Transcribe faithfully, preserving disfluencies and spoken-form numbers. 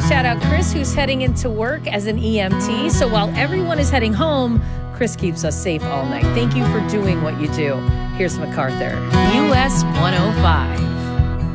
to shout out Chris, who's heading into work as an E M T. So while everyone is heading home, Chris keeps us safe all night. Thank you for doing what you do. Here's MacArthur, U S one oh five.